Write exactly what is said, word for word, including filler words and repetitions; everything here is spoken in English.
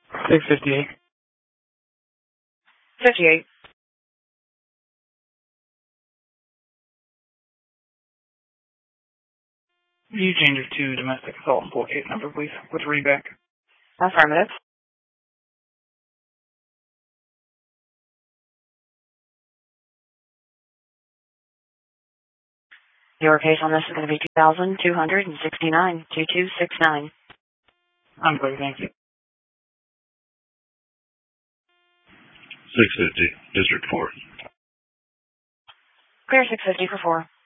six fifty-eight. fifty-eight. You change it to domestic assault and case number, please, with readback. Affirmative. Your case on this is going to be two thousand two hundred sixty-nine, two two six nine. I'm clear, thank you. six fifty, District four. Clear six fifty for four.